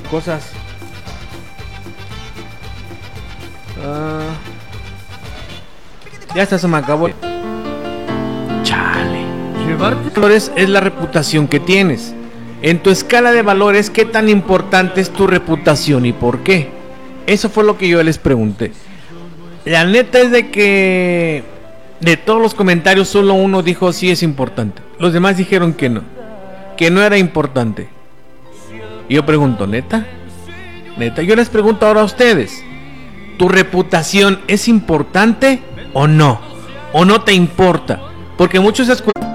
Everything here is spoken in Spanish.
cosas. Ya hasta se me acabó. Chale. Valores es la reputación que tienes. En tu escala de valores, ¿qué tan importante es tu reputación y por qué? Eso fue lo que yo les pregunté. La neta es de que de todos los comentarios solo uno dijo sí es importante. Los demás dijeron que no era importante. Y yo pregunto, ¿neta? ¿Neta? Yo les pregunto ahora a ustedes, ¿tu reputación es importante o no? ¿O no te importa? Porque muchos escuchan